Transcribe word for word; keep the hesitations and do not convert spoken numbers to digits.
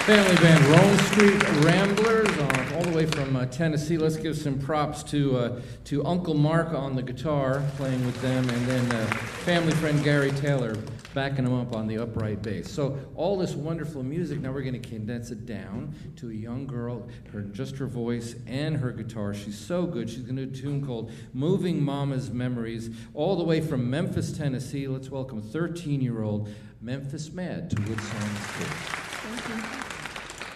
Family band Rome Street Ramblers, uh, all the way from uh, Tennessee. Let's give some props to uh, to Uncle Mark on the guitar, playing with them, and then uh, family friend Gary Taylor backing them up on the upright bass. So all this wonderful music, now we're going to condense it down to a young girl, her just her voice and her guitar. She's so good. She's going to do a tune called Moving Mama's Memories, all the way from Memphis, Tennessee. Let's welcome thirteen-year-old Memphis Mad to Wood Song Stage. Thank you.